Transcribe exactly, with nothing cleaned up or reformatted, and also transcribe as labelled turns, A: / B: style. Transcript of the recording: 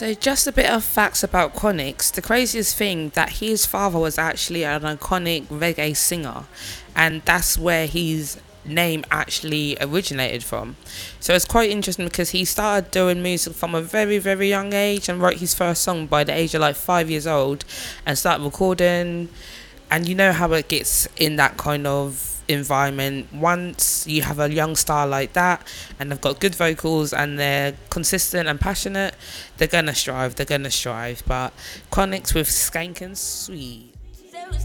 A: So, just a bit of facts about Chronixx. The craziest thing that his father was actually an iconic reggae singer, and that's where his name actually originated from. So it's quite interesting because he started doing music from a very very young age and wrote his first song by the age of like five years old, and started recording. And you know how it gets in that kind of environment. Once you have a young star like that and they've got good vocals and they're consistent and passionate, they're gonna strive they're gonna strive. But Chronixx with Skank and Sweet.